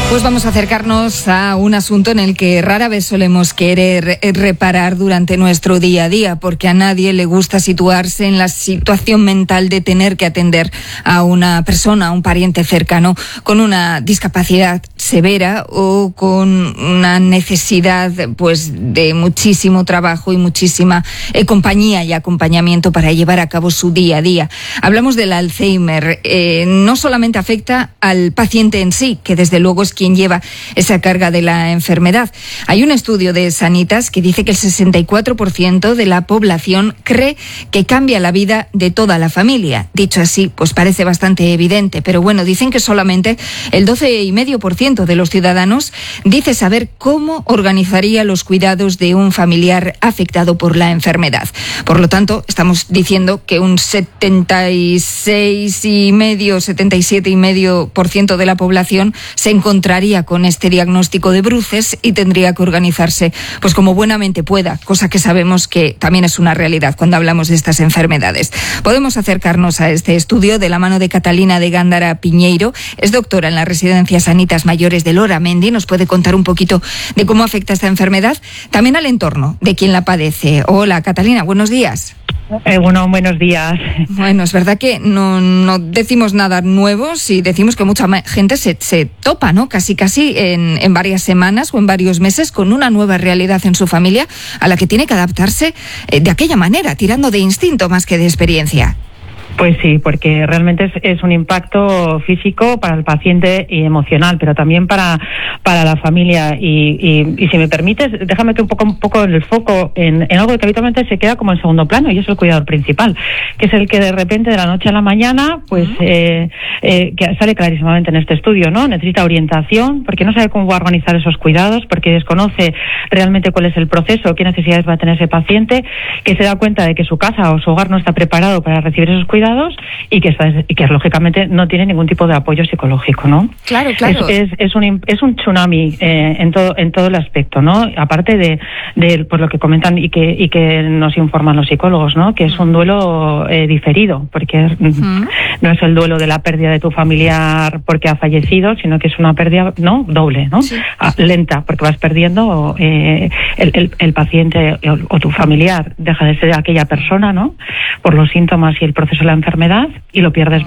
Pues vamos a acercarnos a un asunto en el que rara vez solemos querer reparar durante nuestro día a día, porque a nadie le gusta situarse en la situación mental de tener que atender a una persona, a un pariente cercano, con una discapacidad severa o con una necesidad pues de muchísimo trabajo y muchísima compañía y acompañamiento para llevar a cabo su día a día. Hablamos del Alzheimer. No solamente afecta al paciente en sí, que desde luego es quien lleva esa carga de la enfermedad. Hay un estudio de Sanitas que dice que el 64% de la población cree que cambia la vida de toda la familia. Dicho así, pues parece bastante evidente, pero bueno, dicen que solamente el 12,5% de los ciudadanos dice saber cómo organizaría los cuidados de un familiar afectado por la enfermedad. Por lo tanto, estamos diciendo que un 77,5% de la población se encontraría con este diagnóstico de bruces y tendría que organizarse pues como buenamente pueda, cosa que sabemos que también es una realidad cuando hablamos de estas enfermedades. Podemos acercarnos a este estudio de la mano de Catalina de Gándara Piñeiro. Es doctora en la Residencia Sanitas Mayores de Loramendi. Nos puede contar un poquito de cómo afecta esta enfermedad también al entorno de quien la padece. Hola, Catalina, buenos días. Buenos días. Bueno, es verdad que no decimos nada nuevo si decimos que mucha gente se topa, ¿no? Casi en varias semanas o en varios meses con una nueva realidad en su familia a la que tiene que adaptarse de aquella manera, tirando de instinto más que de experiencia. Pues sí, porque realmente es un impacto físico para el paciente y emocional, pero también para la familia. Y si me permites, déjame que un poco en el foco en algo que habitualmente se queda como en segundo plano, y es el cuidador principal, que es el que de repente de la noche a la mañana, pues que sale clarísimamente en este estudio, ¿no? Necesita orientación, porque no sabe cómo va a organizar esos cuidados, porque desconoce realmente cuál es el proceso, qué necesidades va a tener ese paciente, que se da cuenta de que su casa o su hogar no está preparado para recibir esos cuidados y que lógicamente no tiene ningún tipo de apoyo psicológico, ¿no? Claro. Es un tsunami en todo el aspecto, ¿no? Aparte de por lo que comentan y que nos informan los psicólogos, ¿no? Que es un duelo diferido, porque no es el duelo de la pérdida de tu familiar porque ha fallecido, sino que es una pérdida, ¿no? Doble, ¿no? Sí. Lenta, porque vas perdiendo el paciente o tu familiar deja de ser aquella persona, ¿no? Por los síntomas y el proceso de la enfermedad, y lo pierdes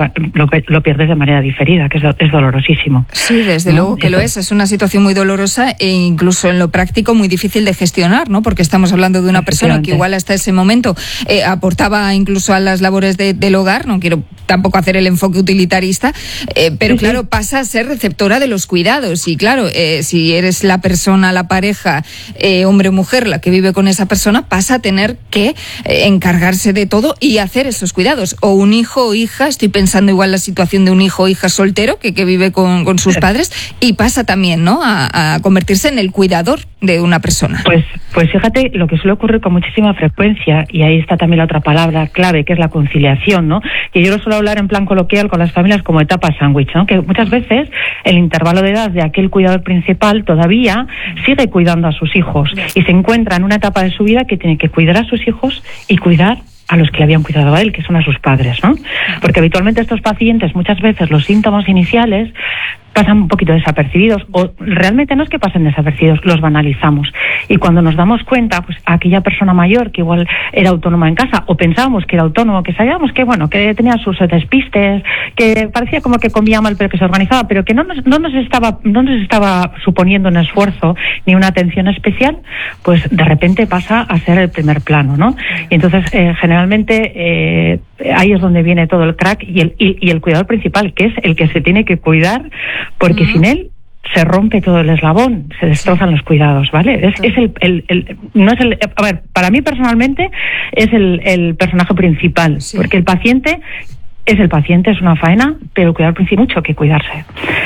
de manera diferida, que es dolorosísimo. Sí, desde luego que lo es. Es una situación muy dolorosa e incluso en lo práctico muy difícil de gestionar, ¿no? Porque estamos hablando de una persona que igual hasta ese momento aportaba incluso a las labores del hogar. No quiero tampoco hacer el enfoque utilitarista, pero claro, pasa a ser receptora de los cuidados. Y claro, si eres la persona, la pareja, hombre o mujer, la que vive con esa persona, pasa a tener que encargarse de todo y hacer esos cuidados. O un hijo o hija, estoy pensando igual la situación de un hijo o hija soltero que vive con sus padres, y pasa también, ¿no? A convertirse en el cuidador de una persona. Pues fíjate lo que suele ocurrir con muchísima frecuencia, y ahí está también la otra palabra clave, que es la conciliación, ¿no? Que yo lo suelo hablar en plan coloquial con las familias como etapa sándwich, ¿no? Que muchas veces el intervalo de edad de aquel cuidador principal todavía sigue cuidando a sus hijos y se encuentra en una etapa de su vida que tiene que cuidar a sus hijos y cuidar a los que le habían cuidado a él, que son a sus padres, ¿no? Porque habitualmente estos pacientes, muchas veces los síntomas iniciales pasan un poquito desapercibidos, o realmente no es que pasen desapercibidos, los banalizamos. Y cuando nos damos cuenta, pues aquella persona mayor que igual era autónoma en casa, o pensábamos que era autónomo, que sabíamos que que tenía sus despistes, que parecía como que comía mal pero que se organizaba, pero que no nos estaba suponiendo un esfuerzo ni una atención especial, pues de repente pasa a ser el primer plano, ¿no? Y entonces generalmente ahí es donde viene todo el crack y el cuidador principal, que es el que se tiene que cuidar, porque sin él se rompe todo el eslabón, se destrozan los cuidados, ¿vale? Para mí personalmente es el personaje principal, porque el paciente es una faena, pero el cuidador principal mucho que cuidarse.